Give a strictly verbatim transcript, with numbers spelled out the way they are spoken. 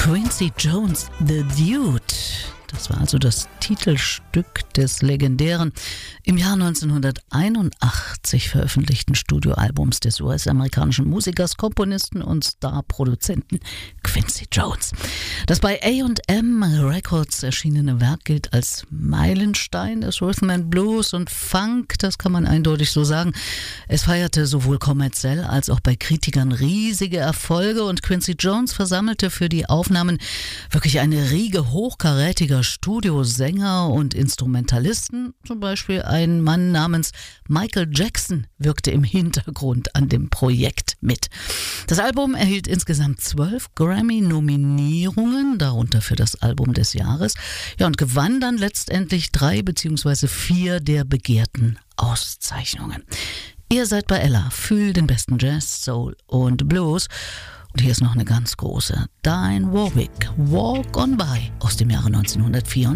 Quincy Jones, The Dude. Das war also das Titelstück des legendären, im Jahr neunzehnhunderteinundachtzig veröffentlichten Studioalbums des U S-amerikanischen Musikers, Komponisten und Starproduzenten Quincy Jones. Das bei A und M Records erschienene Werk gilt als Meilenstein des Rhythm and Blues und Funk, das kann man eindeutig so sagen. Es feierte sowohl kommerziell als auch bei Kritikern riesige Erfolge und Quincy Jones versammelte für die Aufnahmen wirklich eine Riege hochkarätiger Studiosänger und Instrumentalisten. Zum Beispiel ein Mann namens Michael Jackson wirkte im Hintergrund an dem Projekt mit. Das Album erhielt insgesamt zwölf Grammy-Nominierungen, darunter für das Album des Jahres, ja, und gewann dann letztendlich drei beziehungsweise vier der begehrten Auszeichnungen. Ihr seid bei Ella, fühlt den besten Jazz, Soul und Blues. Und hier ist noch eine ganz große, Dionne Warwick, Walk on By aus dem Jahre neunzehnhundertvierundachtzig.